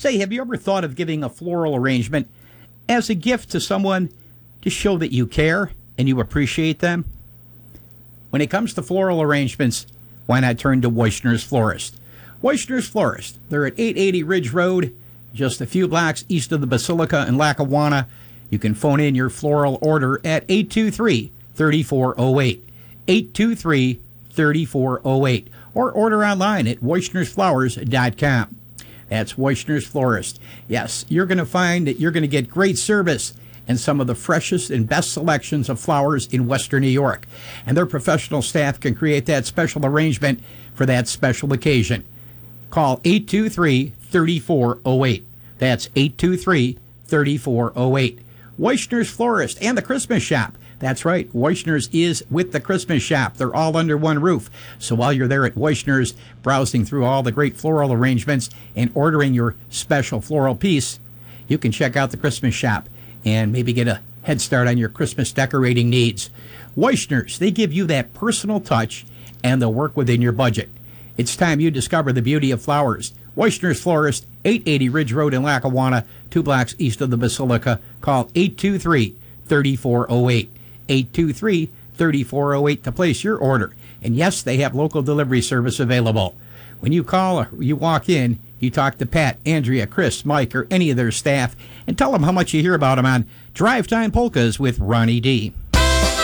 Say, have you ever thought of giving a floral arrangement as a gift to someone to show that you care and you appreciate them? When it comes to floral arrangements, why not turn to Weishner's Florist? Weishner's Florist. They're at 880 Ridge Road, just a few blocks east of the Basilica in Lackawanna. You can phone in your floral order at 823-3408. 823-3408. Or order online at WeishnersFlowers.com. That's Weishner's Florist. Yes, you're going to find that you're going to get great service and some of the freshest and best selections of flowers in Western New York. And their professional staff can create that special arrangement for that special occasion. Call 823-3408. That's 823-3408. Weishner's Florist and the Christmas Shop. That's right, Weishner's is with the Christmas Shop. They're all under one roof. So while you're there at Weishner's, browsing through all the great floral arrangements and ordering your special floral piece, you can check out the Christmas Shop and maybe get a head start on your Christmas decorating needs. Weishner's, they give you that personal touch and they'll work within your budget. It's time you discover the beauty of flowers. Weishner's Florist, 880 Ridge Road in Lackawanna, 2 blocks east of the Basilica. Call 823-3408. 823-3408 to place your order. And yes, they have local delivery service available. When you call or you walk in, you talk to Pat, Andrea, Chris, Mike, or any of their staff, and tell them how much you hear about them on Drive Time Polkas with Ronnie D.